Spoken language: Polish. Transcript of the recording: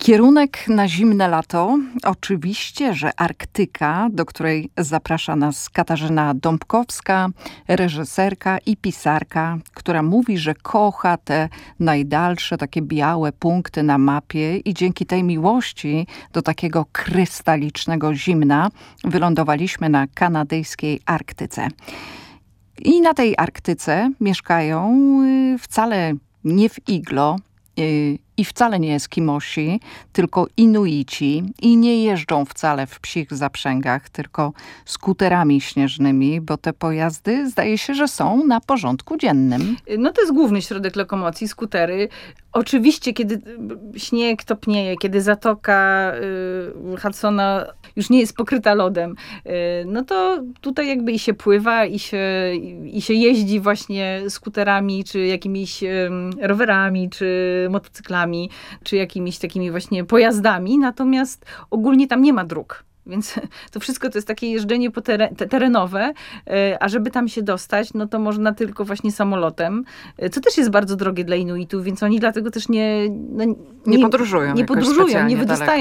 Kierunek na zimne lato? Oczywiście, że Arktyka, do której zaprasza nas Katarzyna Dąbkowska, reżyserka i pisarka, która mówi, że kocha te najdalsze, takie białe punkty na mapie i dzięki tej miłości do takiego krystalicznego zimna wylądowaliśmy na kanadyjskiej Arktyce. I na tej Arktyce mieszkają wcale nie w iglo, i wcale nie Eskimosi, tylko Inuici i nie jeżdżą wcale w psich zaprzęgach, tylko skuterami śnieżnymi, bo te pojazdy zdaje się, że są na porządku dziennym. No to jest główny środek lokomocji, skutery. Oczywiście, kiedy śnieg topnieje, kiedy zatoka Hudsona już nie jest pokryta lodem, no to tutaj jakby i się pływa, i się jeździ właśnie skuterami, czy jakimiś rowerami, czy motocyklami, czy jakimiś takimi właśnie pojazdami, natomiast ogólnie tam nie ma dróg. Więc to wszystko to jest takie jeżdżenie terenowe, a żeby tam się dostać, no to można tylko właśnie samolotem, co też jest bardzo drogie dla Inuitów, więc oni dlatego też nie podróżują, nie wydostają